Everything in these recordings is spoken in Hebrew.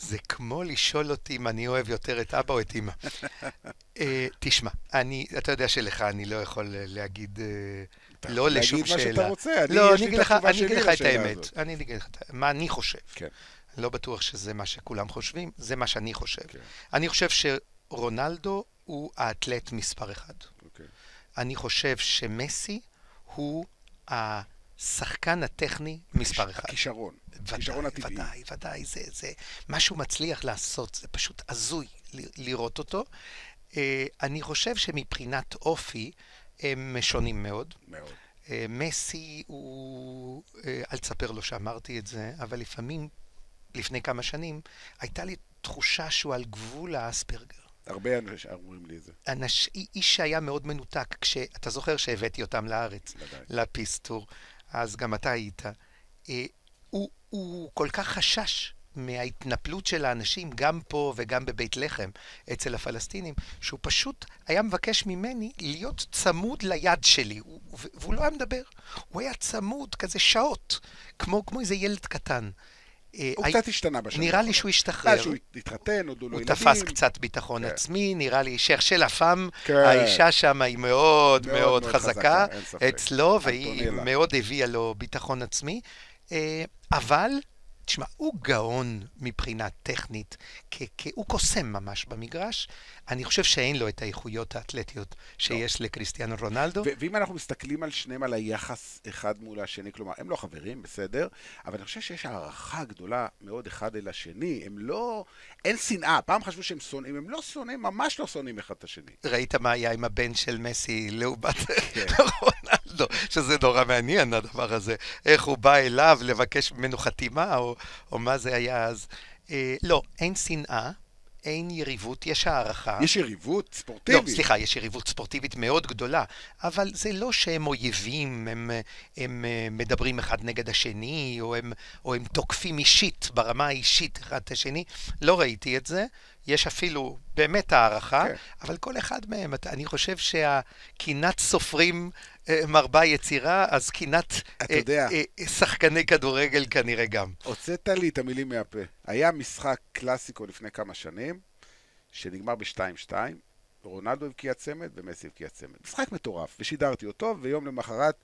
זה כמו לשאול אותי אם אני אוהב יותר את אבא או את אמא. תשמע, אתה יודע שלך אני לא יכול להגיד לא לשום להגיד מה שאתה שאלה. רוצה, לא, יש לי את התשובה שלי אני אגיד לך את לשאלה האמת. הזאת. אני אגיד לך מה אני חושב. כן, לא בטוח שזה מה שכולם חושבים, זה מה שאני חושב. כן, אני חושב שרונלדו הוא האתלט מספר אחד. אוקיי. אני חושב שמסי הוא השחקן הטכני מספר אחד. הכישרון, הכישרון הטבעי. ודאי, זה מה שהוא מצליח לעשות, זה פשוט הזוי לראות אותו. אני חושב שמבחינת אופי הם שונים מאוד. מאוד. מסי הוא, אל תספר לו שאמרתי את זה, אבל לפעמים, לפני כמה שנים, הייתה לי תחושה שהוא על גבול האספרגר. הרבה אנשים אומרים לי את זה. איש שהיה מאוד מנותק, אתה זוכר שהבאתי אותם לארץ, ודאי. לפיסטור, אז גם אתה היית. הוא כל כך חשש מההתנפלות של האנשים, גם פה וגם בבית לחם, אצל הפלסטינים, שהוא פשוט היה מבקש ממני להיות צמוד ליד שלי, והוא לא היה מדבר. הוא היה צמוד כזה שעות, כמו איזה ילד קטן. הוא קצת השתנה בשנה. נראה לי שהוא השתחרר. שהוא התחתן, עוד לא הוא ילדים. תפס קצת ביטחון עצמי, נראה לי שייך של אפם, כן. האישה שם היא מאוד מאוד חזקה אין ספק. אצלו, והיא אנטונלה. מאוד הביאה לו ביטחון עצמי, אבל, תשמע, הוא גאון מבחינה טכנית, הוא קוסם ממש במגרש, אני חושב שאין לו את האיכויות האתלטיות שיש לקריסטיאנו רונלדו. ואם אנחנו מסתכלים על שניהם על היחס אחד מול השני, כלומר, הם לא חברים, בסדר, אבל אני חושב שיש הערכה גדולה מאוד אחד אל השני, הם לא, אין שנאה, פעם חשבו שהם שונאים, הם לא שונאים, ממש לא שונאים אחד את השני. ראית מה היה עם הבן של מסי לעומת רונלדו, שזה נורא מעניין הדבר הזה, איך הוא בא אליו לבקש ממנו חתימה, או מה זה היה אז. לא, אין שנאה, אין יריבות, יש הערכה. יש יריבות ספורטיבית. לא, סליחה, יש יריבות ספורטיבית מאוד גדולה, אבל זה לא שהם אויבים, הם מדברים אחד נגד השני, או הם תוקפים אישית, ברמה האישית אחד את השני. לא ראיתי את זה. יש אפילו באמת הערכה, כן. אבל כל אחד מהם, אני חושב שהקינת סופרים מרבה יצירה, אז קינת שחקני כדורגל כנראה גם. הוצאת לי את המילים מהפה. היה משחק קלאסיקו לפני כמה שנים, שנגמר ב-2-2, רונלדו הבקיע צמד ומסי הבקיע צמד. משחק מטורף, ושידרתי אותו, ויום למחרת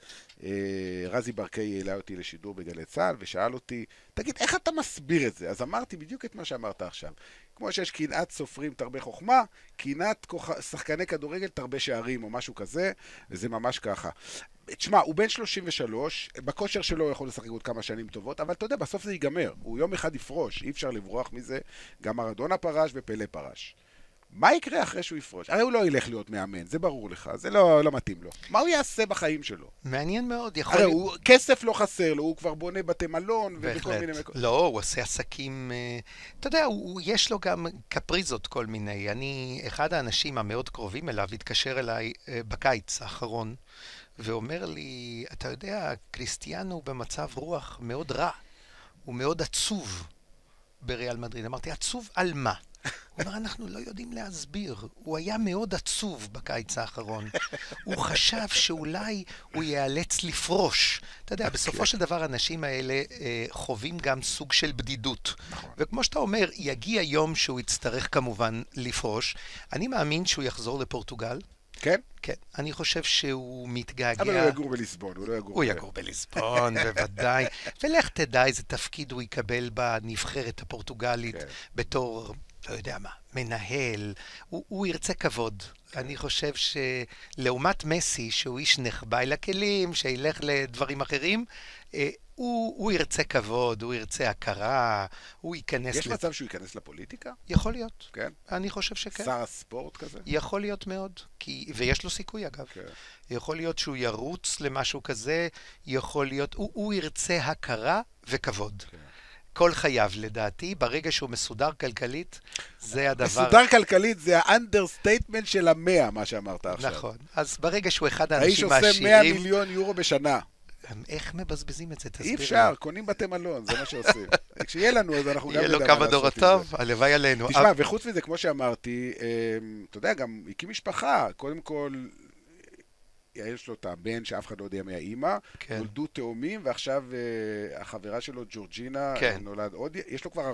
רזי ברקאי העלה אותי לשידור בגלי צה"ל, ושאל אותי, תגיד, איך אתה מסביר את זה? אז אמרתי בדיוק את מה שאמרת עכשיו. כמו שיש קנאת סופרים תרבה חוכמה, קנאת שחקני כדורגל תרבה שערים או משהו כזה, וזה ממש ככה. תשמע, הוא בן 33, בכושר שלו הוא יכול לשחק עוד כמה שנים טובות, אבל אתה יודע, בסוף זה ייגמר. הוא יום אחד יפרוש, אי אפשר לברוח מזה. גם מרדונה פרש ופלא פרש. מה יקרה אחרי שהוא יפרוש? הרי הוא לא ילך להיות מאמן, זה ברור לך, זה לא מתאים לו. מה הוא יעשה בחיים שלו? מעניין מאוד, יכול... הרי כסף לא חסר לו, הוא כבר בונה בתי מלון וכל מיני... לא, הוא עושה עסקים... אתה יודע, יש לו גם קפריזות כל מיני. אחד האנשים המאוד קרובים אליו התקשר אליי בקיץ האחרון, ואומר לי, אתה יודע, קריסטיאנו במצב רוח מאוד רע, הוא מאוד עצוב בריאל מדריד. אמרתי, עצוב על מה? הוא אומר, אנחנו לא יודעים להסביר. הוא היה מאוד עצוב בקיץ האחרון. הוא חשב שאולי הוא ייאלץ לפרוש. אתה יודע, בסופו של דבר האנשים האלה חווים גם סוג של בדידות. וכמו שאתה אומר, יגיע יום שהוא יצטרך כמובן לפרוש. אני מאמין שהוא יחזור לפורטוגל. כן? כן. אני חושב שהוא מתגעגע... אבל הוא יגור בליסבון, הוא לא יגור... הוא יגור בליסבון, בוודאי. ולך תדע איזה תפקיד הוא יקבל בנבחרת הפורטוגלית בתור... לא יודע מה, מנהל, הוא ירצה כבוד. אני חושב שלעומת מסי, שהוא איש נחבא אל הכלים, שילך לדברים אחרים, הוא ירצה כבוד, הוא ירצה הכרה, הוא ייכנס... יש מצב שהוא ייכנס לפוליטיקה? יכול להיות. כן? אני חושב שכן. שר הספורט כזה? יכול להיות מאוד, ויש לו סיכוי אגב. כן. יכול להיות שהוא ירוץ למשהו כזה, יכול להיות, הוא ירצה הכרה וכבוד. כן. כל חייו, לדעתי, ברגע שהוא מסודר כלכלית, זה הדבר... מסודר כלכלית זה האנדרסטייטמנט של 100, מה שאמרת עכשיו. נכון. אז ברגע שהוא אחד האנשים העשירים... האיש עושה 100 מיליון יורו בשנה. איך מבזבזים את זה? תסביר. אי אפשר, קונים בתי מלון, זה מה שעושים. כשיהיה לנו, אז אנחנו גם יהיה לו כמה דורות טוב, הלוואי עלינו. תשמע, וחוץ מזה, כמו שאמרתי, אתה יודע, גם הקים משפחה, קודם כל... יש לו את הבן שאף אחד לא יודע מהאימא, נולדו תאומים, ועכשיו החברה שלו, ג'ורג'ינה, נולד עוד, יש לו כבר